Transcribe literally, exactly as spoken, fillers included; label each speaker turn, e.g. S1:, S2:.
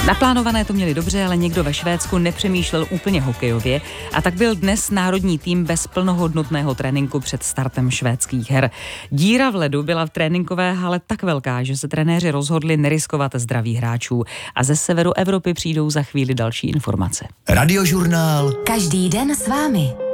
S1: Naplánované to měli dobře, ale někdo ve Švédsku nepřemýšlel úplně hokejově a tak byl dnes národní tým bez plnohodnotného tréninku před startem švédských her. Díra v ledu byla v tréninkové hale tak velká, že se trenéři rozhodli neriskovat zdraví hráčů a ze severu Evropy přijdou za chvíli další informace.
S2: Radiožurnál.
S3: Každý den s vámi.